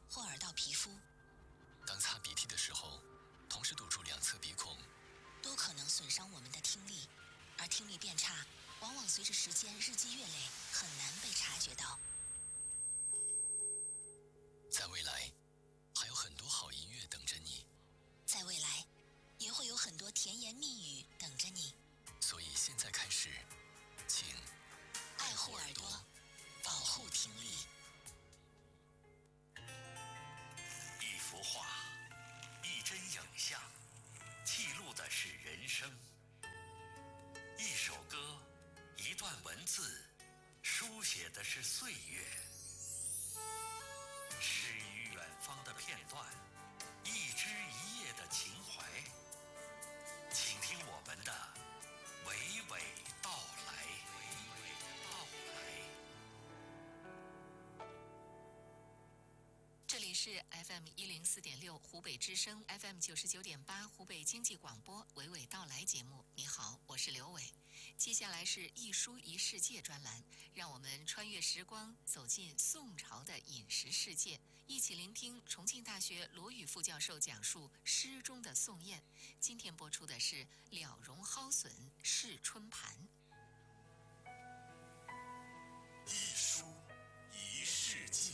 或耳道皮肤。 当擦鼻涕的时候，同时堵住两侧鼻孔， 都可能损伤我们的听力，而听力变差，往往随着时间日积月累，很难被察觉到。 在未来，还有很多好音乐等着你。 在未来，也会有很多甜言蜜语等着你。 所以现在开始，请爱护耳朵，保护听力。 一幅画，一帧影像，记录的是人生；一首歌，一段文字，书写的是岁月。诗与远方的片段，一枝一叶的情怀。请听我们的娓娓道来。 这里是 FM 104.6湖北之声 FM 99.8湖北经济广播娓娓道来节目。你好，我是刘伟。接下来是一书一世界专栏，让我们穿越时光，走进宋朝的饮食世界，一起聆听重庆大学罗宇副教授讲述诗中的宋宴。今天播出的是了茸蒿笋试春盘。 一书一世界。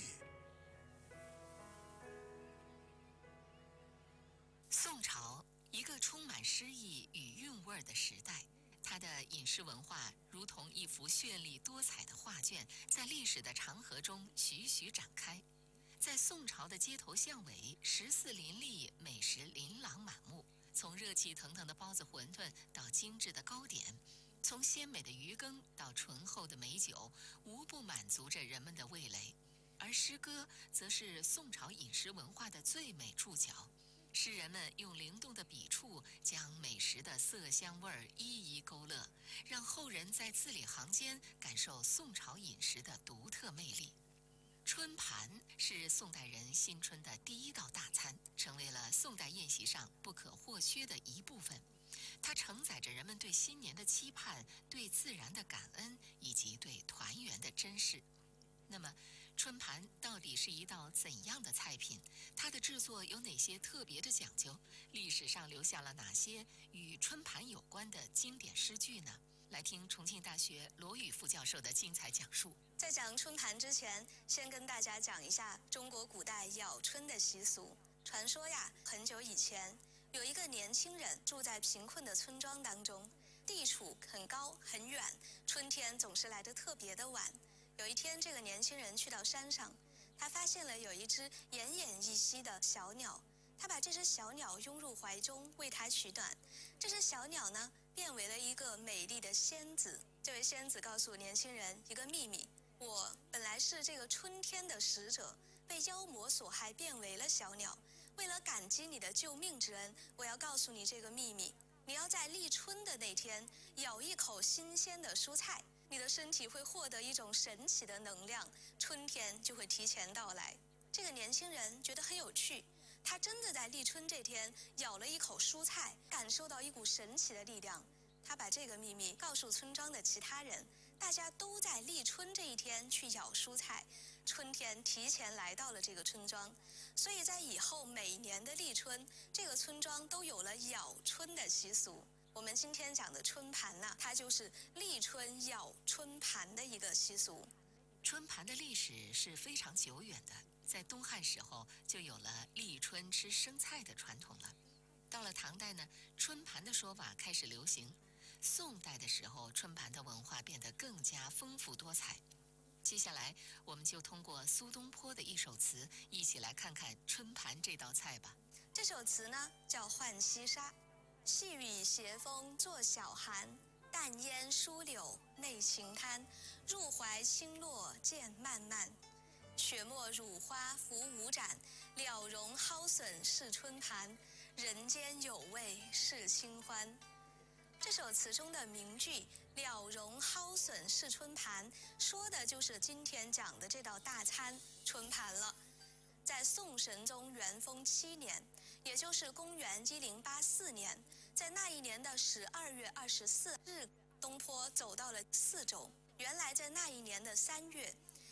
宋朝，一个充满诗意与韵味的时代，它的饮食文化如同一幅绚丽多彩的画卷，在历史的长河中徐徐展开。在宋朝的街头巷尾，食肆林立，美食琳琅满目，从热气腾腾的包子馄饨到精致的糕点，从鲜美的鱼羹到醇厚的美酒，无不满足着人们的味蕾。而诗歌则是宋朝饮食文化的最美注脚。诗人们用灵动的笔触，将美食的色香味儿一一勾勒，让后人在字里行间感受宋朝饮食的独特魅力。春盘是宋代人新春的第一道大餐，成为了宋代宴席上不可或缺的一部分。它承载着人们对新年的期盼、对自然的感恩以及对团圆的珍视。那么，春盘到底是一道怎样的菜品？它的制作有哪些特别的讲究？历史上留下了哪些与春盘有关的经典诗句呢？来听重庆大学罗宇副教授的精彩讲述。 在讲春盘之前，先跟大家讲一下中国古代咬春的习俗。传说呀，很久以前，有一个年轻人住在贫困的村庄当中，地处很高很远，春天总是来得特别的晚。有一天，这个年轻人去到山上，他发现了有一只奄奄一息的小鸟。他把这只小鸟拥入怀中，为它取暖。这只小鸟呢，变为了一个美丽的仙子。这位仙子告诉年轻人一个秘密：我本来是这个春天的使者，被妖魔所害，变为了小鸟。为了感激你的救命之恩，我要告诉你这个秘密：你要在立春的那天咬一口新鲜的蔬菜。你的身体会获得一种神奇的能量，春天就会提前到来。这个年轻人觉得很有趣，他真的在立春这天咬了一口蔬菜，感受到一股神奇的力量。他把这个秘密告诉村庄的其他人，大家都在立春这一天去咬蔬菜，春天提前来到了这个村庄。所以在以后每年的立春，这个村庄都有了咬春的习俗。我们今天讲的春盘呢，它就是立春咬春盘的一个习俗。 春盘的历史是非常久远的，在东汉时候就有了立春吃生菜的传统了。到了唐代呢，春盘的说法开始流行。宋代的时候，春盘的文化变得更加丰富多彩。接下来，我们就通过苏东坡的一首词，一起来看看春盘这道菜吧。 这首词呢叫《浣溪沙》。细雨斜风作晓寒，淡烟疏柳内晴滩。入怀清落渐漫漫，雪沫乳花浮无盏。了茸蒿笋试春盘，人间有味是清欢。这首词中的名句“了茸蒿笋试春盘”，说的就是今天讲的这道大餐春盘了。在宋神宗元丰7年，也就是公元1084年，在那一年的12月24日，东坡走到了泗州。原来在那一年的3月，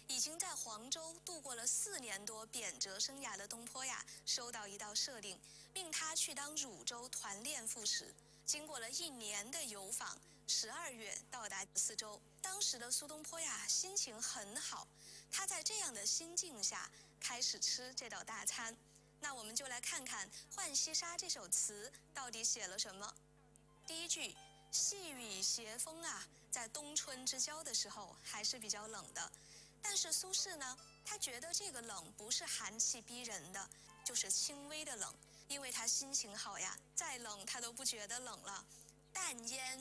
已经在黄州度过了4年多贬谪生涯的东坡呀，收到一道赦令，命他去当汝州团练副使。经过了1年的游访，12月到达四州。当时的苏东坡呀，心情很好，他在这样的心境下开始吃这道大餐。那我们就来看看《浣溪沙》这首词到底写了什么。第一句，细雨斜风啊，在冬春之交的时候还是比较冷的。但是苏轼呢，他觉得这个冷不是寒气逼人的，就是轻微的冷，因为他心情好呀，再冷他都不觉得冷了。淡烟